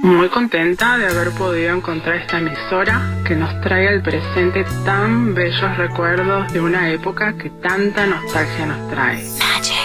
Muy contenta de haber podido encontrar esta emisora que nos trae al presente tan bellos recuerdos de una época que tanta nostalgia nos trae.